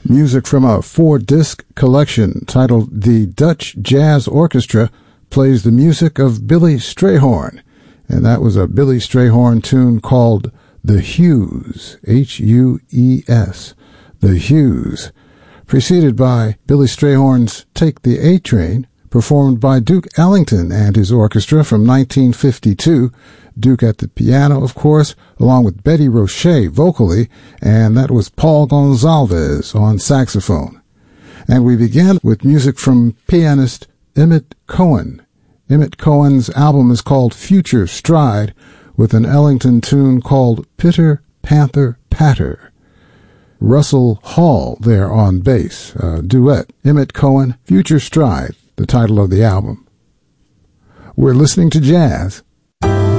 Music from a 4-disc collection titled The Dutch Jazz Orchestra plays the music of Billy Strayhorn, and that was a Billy Strayhorn tune called The Hues, H-U-E-S, The Hues, preceded by Billy Strayhorn's Take the A-Train, performed by Duke Ellington and his orchestra from 1952, Duke at the piano, of course, along with Betty Roche vocally, and that was Paul Gonsalves on saxophone. And we began with music from pianist Emmett Cohen. Emmett Cohen's album is called Future Stride, with an Ellington tune called Pitter Panther Patter. Russell Hall there on bass, duet. Emmett Cohen, Future Stride, the title of the album. We're listening to jazz